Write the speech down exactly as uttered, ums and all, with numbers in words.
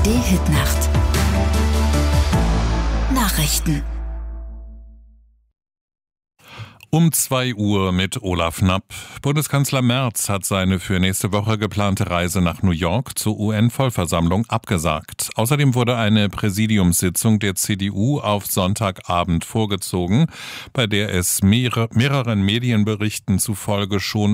Hitnacht. Nachrichten. Um zwei Uhr mit Olaf Knapp. Bundeskanzler Merz hat seine für nächste Woche geplante Reise nach New York zur U N-Vollversammlung abgesagt. Außerdem wurde eine Präsidiumssitzung der C D U auf Sonntagabend vorgezogen, bei der es mehrere, mehreren Medienberichten zufolge schon